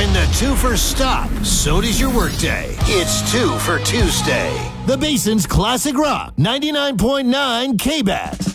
When the twofers stop, so does your workday. It's 2 for Tuesday. The Basin's Classic Rock 99.9 KBAT.